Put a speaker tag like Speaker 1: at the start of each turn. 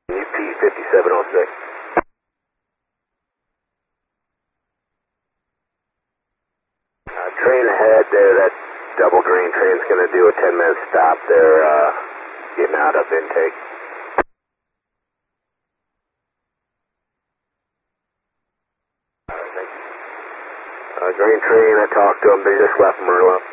Speaker 1: UP 5706. Train ahead there, that double green train's going to do a 10-minute stop. They're getting out of intake. Green train, I talked to them, they just left Merlo.